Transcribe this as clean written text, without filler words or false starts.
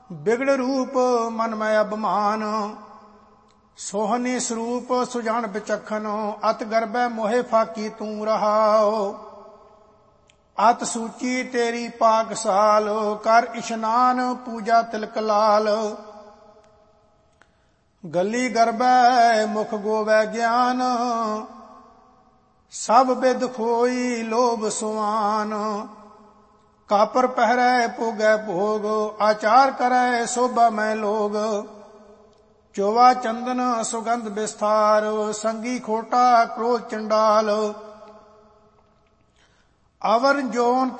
ਬਿਗੜ ਰੂਪ ਮਨ ਮੈਂ ਅਭਿਮਾਨ। ਸੋਹਣੀ ਸਰੂਪ ਸੁਜਾਨ ਬਿਚਖਨ, ਅਤ ਗਰਬੈ ਮੋਹਿ ਫਾਕੀ ਤੂੰ ਰਹਾਓ। ਅਤ ਸੂਚੀ ਤੇਰੀ ਪਾਕਸਾਲ, ਕਰ ਇਸ਼ਨਾਨ ਪੂਜਾ ਤਿਲਕ ਲਾਲ। ਗਲੀ ਗਰਬੈ ਮੁਖ ਗੋਵੈ ਗਿਆਨ, ਸਭ ਬਿਦ ਖੋਈ ਲੋਭ ਸੁਆਨ। ਕਾਪਰ ਪਹਿਰੈ ਭੋਗੈ ਭੋਗ, ਆਚਾਰ ਕਰੈ ਸੋਭਾ ਮੈਂ ਲੋਗ। ਚੋਵਾ ਚੰਦਨ ਸੁਗੰਧ ਵਿਸਥਾਰ, ਸੰਗੀ ਖੋਟਾ ਕ੍ਰੋਧ ਚੰਡਾਲ। ਅਵਰ ਜੋਨ